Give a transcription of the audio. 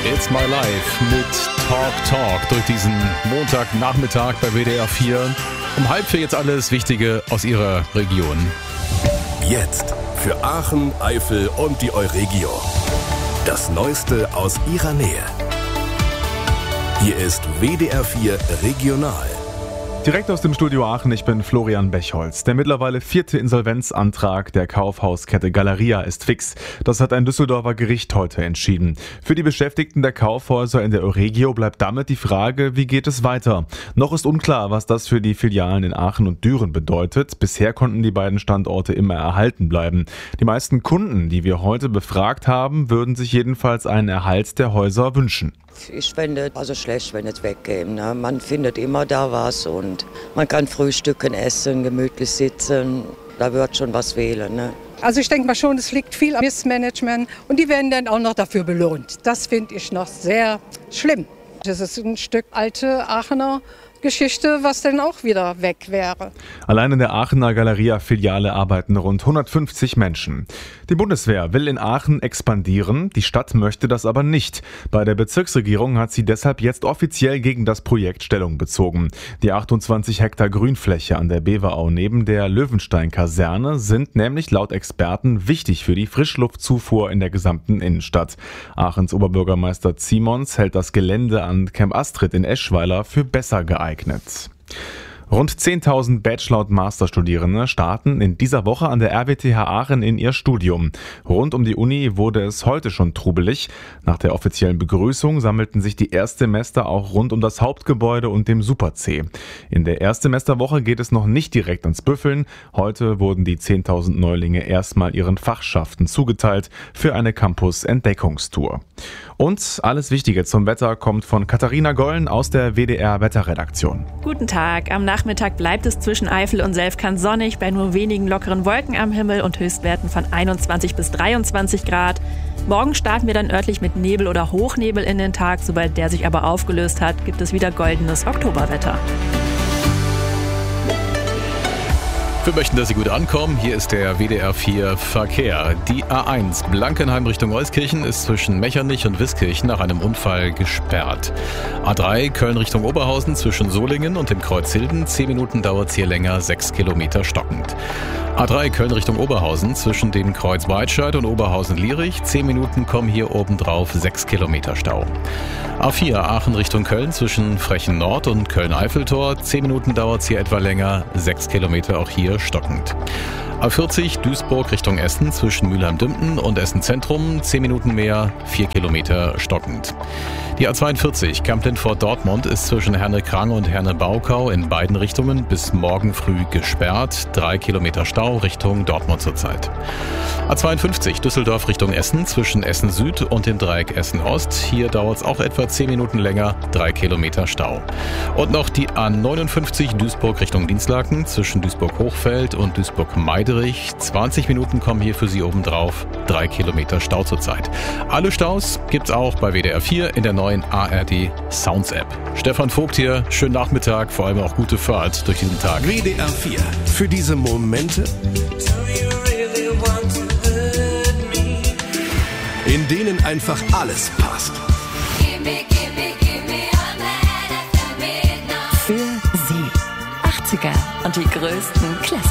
It's My Life mit Talk durch diesen Montagnachmittag bei WDR 4. Um 3:30 jetzt alles Wichtige aus Ihrer Region. Jetzt für Aachen, Eifel und die Euregio. Das Neueste aus Ihrer Nähe. Hier ist WDR 4 Regional. Direkt aus dem Studio Aachen, ich bin Florian Bechholz. Der mittlerweile 4. Insolvenzantrag der Kaufhauskette Galeria ist fix. Das hat ein Düsseldorfer Gericht heute entschieden. Für die Beschäftigten der Kaufhäuser in der Euregio bleibt damit die Frage, wie geht es weiter? Noch ist unklar, was das für die Filialen in Aachen und Düren bedeutet. Bisher konnten die beiden Standorte immer erhalten bleiben. Die meisten Kunden, die wir heute befragt haben, würden sich jedenfalls einen Erhalt der Häuser wünschen. Ich fände also schlecht, wenn es wegkäme. Ne? Man findet immer da was und man kann frühstücken, essen, gemütlich sitzen. Da wird schon was fehlen. Ne? Also ich denke mal schon, es liegt viel am Missmanagement und die werden dann auch noch dafür belohnt. Das finde ich noch sehr schlimm. Das ist ein Stück alte Aachener Geschichte, was denn auch wieder weg wäre. Allein in der Aachener Galeria-Filiale arbeiten rund 150 Menschen. Die Bundeswehr will in Aachen expandieren, die Stadt möchte das aber nicht. Bei der Bezirksregierung hat sie deshalb jetzt offiziell gegen das Projekt Stellung bezogen. Die 28 Hektar Grünfläche an der Beverau neben der Löwenstein-Kaserne sind nämlich laut Experten wichtig für die Frischluftzufuhr in der gesamten Innenstadt. Aachens Oberbürgermeister Zimons hält das Gelände an Camp Astrid in Eschweiler für besser geeignet. Rund 10.000 Bachelor- und Masterstudierende starten in dieser Woche an der RWTH Aachen in ihr Studium. Rund um die Uni wurde es heute schon trubelig. Nach der offiziellen Begrüßung sammelten sich die Erstsemester auch rund um das Hauptgebäude und dem Super-C. In der Erstsemesterwoche geht es noch nicht direkt ans Büffeln. Heute wurden die 10.000 Neulinge erstmal ihren Fachschaften zugeteilt für eine Campus-Entdeckungstour. Und alles Wichtige zum Wetter kommt von Katharina Gollen aus der WDR-Wetterredaktion. Guten Tag. Am Nachmittag bleibt es zwischen Eifel und Selfkant sonnig, bei nur wenigen lockeren Wolken am Himmel und Höchstwerten von 21 bis 23 Grad. Morgen starten wir dann örtlich mit Nebel oder Hochnebel in den Tag. Sobald der sich aber aufgelöst hat, gibt es wieder goldenes Oktoberwetter. Wir möchten, dass Sie gut ankommen. Hier ist der WDR 4 Verkehr. Die A1 Blankenheim Richtung Euskirchen ist zwischen Mechernich und Wiskirchen nach einem Unfall gesperrt. A3 Köln Richtung Oberhausen zwischen Solingen und dem Kreuz Hilden. 10 Minuten dauert es hier länger, 6 Kilometer stockend. A3 Köln Richtung Oberhausen zwischen dem Kreuz Weidscheid und Oberhausen-Lierich. 10 Minuten kommen hier obendrauf, 6 Kilometer Stau. A4 Aachen Richtung Köln zwischen Frechen Nord und Köln-Eiffeltor. 10 Minuten dauert es hier etwa länger, 6 Kilometer auch hier stockend. A40 Duisburg Richtung Essen zwischen Mülheim-Dümpten und Essen Zentrum. 10 Minuten mehr, 4 Kilometer stockend. Die A42 Kamp-Lindfort-Dortmund ist zwischen Herne-Krange und Herne-Baukau in beiden Richtungen bis morgen früh gesperrt. 3 Kilometer Stau Richtung Dortmund zurzeit. A52 Düsseldorf Richtung Essen zwischen Essen Süd und dem Dreieck Essen Ost. Hier dauert es auch etwa 10 Minuten länger, 3 Kilometer Stau. Und noch die A59 Duisburg Richtung Dinslaken zwischen Duisburg-Hochfeld und Duisburg-Meiderich. 20 Minuten kommen hier für Sie obendrauf, 3 Kilometer Stau zurzeit. Alle Staus gibt's auch bei WDR 4 in der neuen ARD Sounds App. Stefan Vogt hier, schönen Nachmittag, vor allem auch gute Fahrt durch diesen Tag. WDR 4. Für diese Momente, in denen einfach alles passt. Für Sie. 80er und die größten Klassiker.